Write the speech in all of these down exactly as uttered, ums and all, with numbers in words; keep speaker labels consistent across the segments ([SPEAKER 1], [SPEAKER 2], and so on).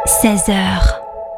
[SPEAKER 1] seize heures.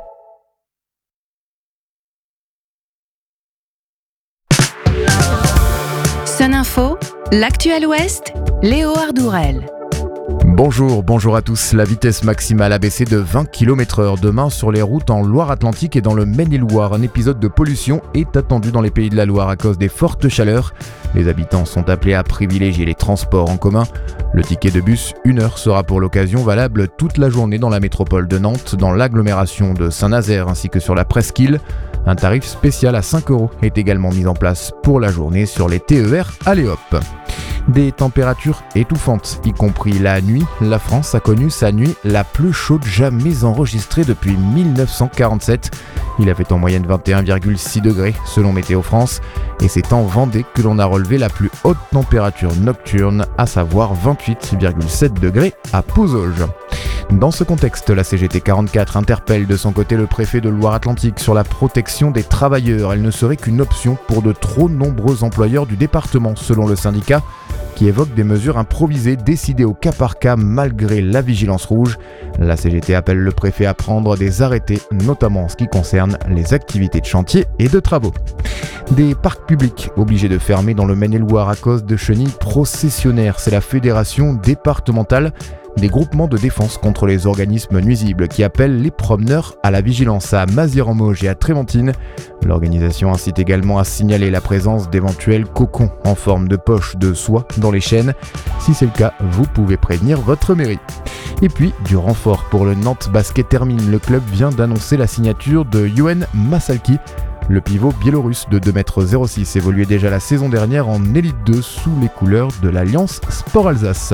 [SPEAKER 1] Sun Info, l'actuel Ouest, Léo Ardourel.
[SPEAKER 2] Bonjour, bonjour à tous. La vitesse maximale a baissé de vingt kilomètres heure demain sur les routes en Loire-Atlantique et dans le Maine-et-Loire. Un épisode de pollution est attendu dans les Pays de la Loire à cause des fortes chaleurs. Les habitants sont appelés à privilégier les transports en commun. Le ticket de bus, une heure, sera pour l'occasion valable toute la journée dans la métropole de Nantes, dans l'agglomération de Saint-Nazaire ainsi que sur la presqu'île. Un tarif spécial à cinq euros est également mis en place pour la journée sur les T E R Allez Hop. Des températures étouffantes, y compris la nuit. La France a connu sa nuit la plus chaude jamais enregistrée depuis dix-neuf cent quarante-sept. Il a fait en moyenne vingt et un virgule six degrés selon Météo France. Et c'est en Vendée que l'on a relevé la plus haute température nocturne, à savoir vingt-huit virgule sept degrés à Pouzauges. Dans ce contexte, la C G T quarante-quatre interpelle de son côté le préfet de Loire-Atlantique sur la protection des travailleurs. Elle ne serait qu'une option pour de trop nombreux employeurs du département, selon le syndicat, qui évoque des mesures improvisées décidées au cas par cas malgré la vigilance rouge. La C G T appelle le préfet à prendre des arrêtés, notamment en ce qui concerne les activités de chantier et de travaux. Des parcs publics obligés de fermer dans le Maine-et-Loire à cause de chenilles processionnaires. C'est la fédération départementale des groupements de défense contre les organismes nuisibles qui appellent les promeneurs à la vigilance à Mazières-en-Mauges et à Trémentine. L'organisation incite également à signaler la présence d'éventuels cocons en forme de poche de soie dans les chênes. Si c'est le cas, vous pouvez prévenir votre mairie. Et puis, du renfort pour le Nantes Basket Termine. Le club vient d'annoncer la signature de Yoann Masalki. Le pivot biélorusse de deux mètres zéro six évoluait déjà la saison dernière en Élite deux sous les couleurs de l'Alliance Sport Alsace.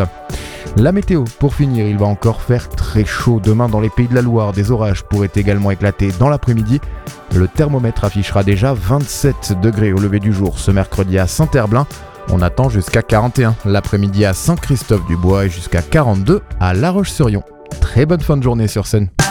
[SPEAKER 2] La météo, pour finir, il va encore faire très chaud demain dans les Pays de la Loire. Des orages pourraient également éclater dans l'après-midi. Le thermomètre affichera déjà vingt-sept degrés au lever du jour ce mercredi à Saint-Herblain. On attend jusqu'à quarante et un l'après-midi à Saint-Christophe-du-Bois et jusqu'à quarante-deux à La Roche-sur-Yon. Très bonne fin de journée sur Sun.